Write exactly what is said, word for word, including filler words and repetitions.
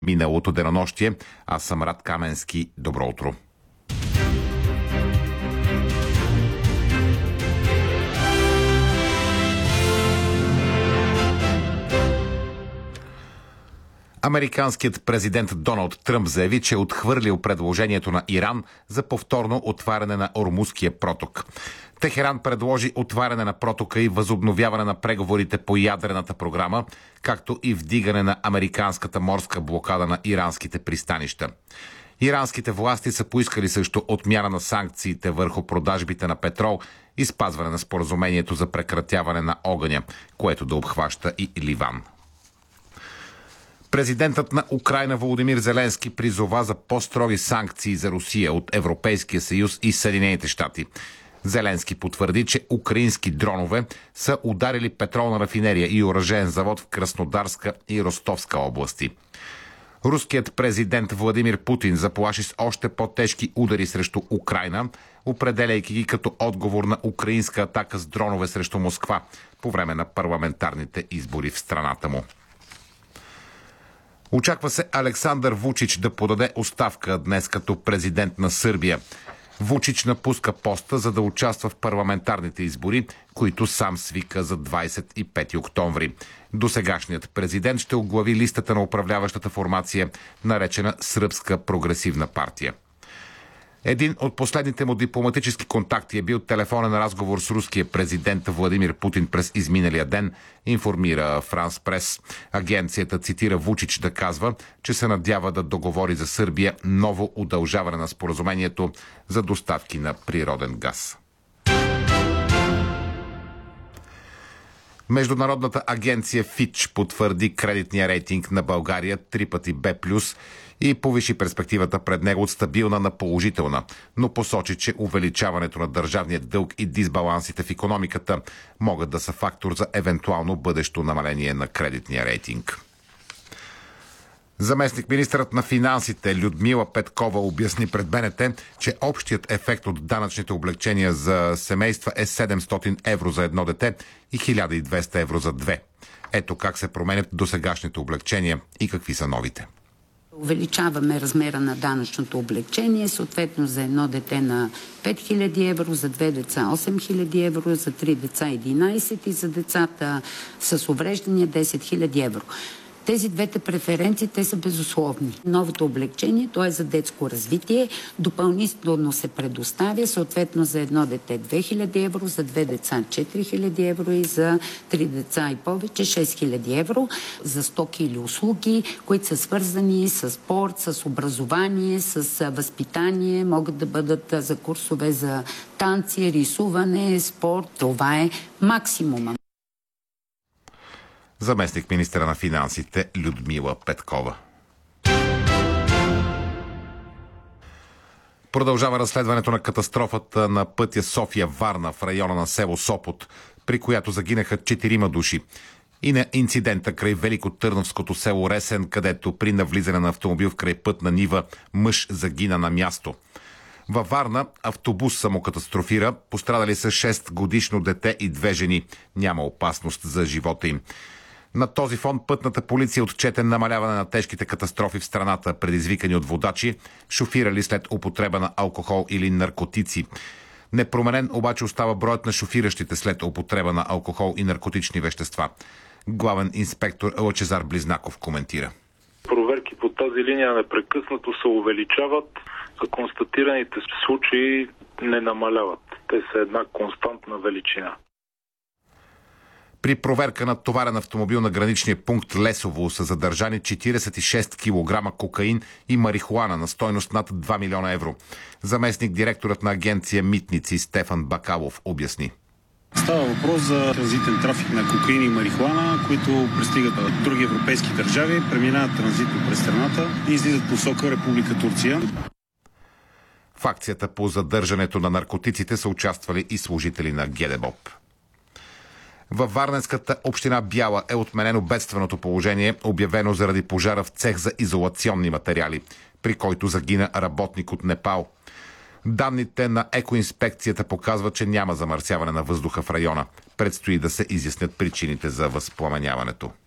миналото денонощие. Аз съм Рад Каменски. Добро утро. Американският президент Доналд Тръмп заяви, че е отхвърлил предложението на Иран за повторно отваряне на Ормузския проток. Техеран предложи отваряне на протока и възобновяване на преговорите по ядрената програма, както и вдигане на американската морска блокада на иранските пристанища. Иранските власти са поискали също отмяна на санкциите върху продажбите на петрол и спазване на споразумението за прекратяване на огъня, което да обхваща и Ливан. Президентът на Украйна Володимир Зеленски призова за по-строги санкции за Русия от Европейския съюз и Съединените щати. Зеленски потвърди, че украински дронове са ударили петролна рафинерия и оръжеен завод в Краснодарска и Ростовска области. Руският президент Владимир Путин заплаши с още по-тежки удари срещу Украйна, определяйки ги като отговор на украинска атака с дронове срещу Москва по време на парламентарните избори в страната му. Очаква се Александър Вучич да подаде оставка днес като президент на Сърбия. Вучич напуска поста, за да участва в парламентарните избори, които сам свика за двадесет и пети октомври. Досегашният президент ще оглави листата на управляващата формация, наречена Сръбска прогресивна партия. Един от последните му дипломатически контакти е бил телефонен разговор с руския президент Владимир Путин през изминалия ден, информира Франс Прес. Агенцията цитира Вучич да казва, че се надява да договори за Сърбия ново удължаване на споразумението за доставки на природен газ. Международната агенция Фич потвърди кредитния рейтинг на България три пъти Б плюс и повиши перспективата пред него от стабилна на положителна, но посочи, че увеличаването на държавния дълг и дисбалансите в икономиката могат да са фактор за евентуално бъдещо намаление на кредитния рейтинг. Заместник-министърът на финансите Людмила Петкова обясни пред БНТ, че общият ефект от данъчните облекчения за семейства е седемстотин евро за едно дете и хиляда и двеста евро за две. Ето как се променят досегашните облекчения и какви са новите. Увеличаваме размера на данъчното облекчение, съответно за едно дете на пет хиляди евро, за две деца осем хиляди евро, за три деца единадесет и за децата с увреждания десет хиляди евро. Тези двете преференции, те са безусловни. Новото облекчение, то е за детско развитие, допълнително се предоставя, съответно за едно дете две хиляди евро, за две деца четири хиляди евро и за три деца и повече шест хиляди евро за стоки или услуги, които са свързани с спорт, с образование, с възпитание, могат да бъдат за курсове за танци, рисуване, спорт. Това е максимума. Заместник министъра на финансите Людмила Петкова. Продължава разследването на катастрофата на пътя София-Варна в района на село Сопот, при която загинаха четирима души. И на инцидента край Великотърновското село Ресен, където при навлизане на автомобил в крайпътна нива мъж загина на място. Във Варна автобус самокатастрофира, пострадали са шест годишно дете и две жени. Няма опасност за живота им. На този фон пътната полиция отчете намаляване на тежките катастрофи в страната, предизвикани от водачи, шофирали след употреба на алкохол или наркотици. Непроменен обаче остава броят на шофиращите след употреба на алкохол и наркотични вещества. Главен инспектор Лъчезар Близнаков коментира. Проверки по тази линия непрекъснато се увеличават, а констатираните случаи не намаляват. Те са една константна величина. При проверка на товарен автомобил на граничния пункт Лесово са задържани четиридесет и шест килограма кокаин и марихуана на стойност над два милиона евро. Заместник директорът на агенция Митници Стефан Бакалов обясни. Става въпрос за транзитен трафик на кокаин и марихуана, които пристигат от други европейски държави, преминават транзитно през страната и излизат посока Република Турция. В акцията по задържането на наркотиците са участвали и служители на ГДБОП. Във Варненската община Бяла е отменено бедственото положение, обявено заради пожара в цех за изолационни материали, при който загина работник от Непал. Данните на екоинспекцията показват, че няма замърсяване на въздуха в района. Предстои да се изяснят причините за възпламеняването.